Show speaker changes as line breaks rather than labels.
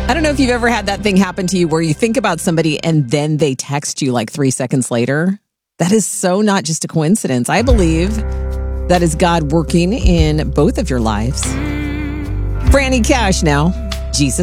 I don't know if you've ever had that thing happen to you where you think about somebody and then they text you like 3 seconds later. That is so not just a coincidence. I believe that is God working in both of your lives. Franny Cash now. Jesus